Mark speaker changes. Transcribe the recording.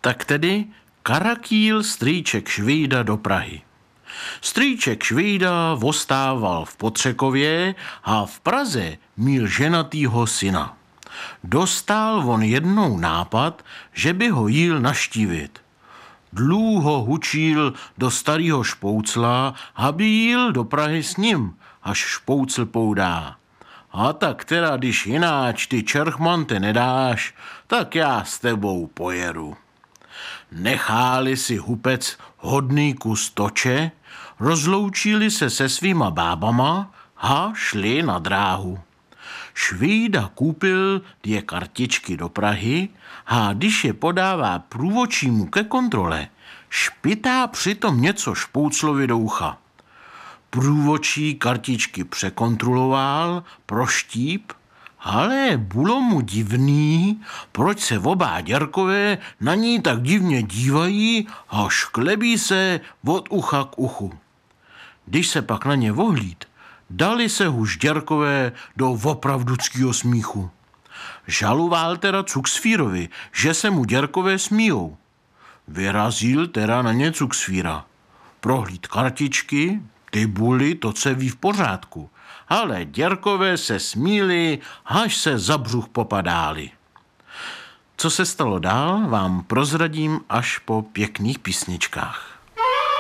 Speaker 1: Tak tedy karakýl strýček Švejda do Prahy. Strýček Švejda vostával v Potřekově a v Praze měl ženatýho syna. Dostal on jednou nápad, že by ho jíl naštívit. Dlouho hučil do starého špoucla, aby jíl do Prahy s ním, až špoucl poudá. A tak teda, když jináč ty čerchmante nedáš, tak já s tebou pojedu. Necháli si hupec hodný kus toče, rozloučili se svýma bábama a šli na dráhu. Švejda koupil 2 kartičky do Prahy a když je podává průvodčímu ke kontrole, špitá přitom něco špouclovi do ucha. Průvodčí kartičky překontroloval, proštíp, ale bylo mu divný, proč se oba děrkové na ní tak divně dívají a šklebí se od ucha k uchu. Když se pak na ně ohlíd, dali se huž děrkové do opravduckého smíchu. Žaloval teda Cuksvírovi, že se mu děrkové smíjou. Vyrazil teda na ně Cuksvíra. Prohlíd kartičky, ty buly, to se ví v pořádku, ale děrkové se smíli, až se za břuch popadáli. Co se stalo dál, vám prozradím až po pěkných písničkách.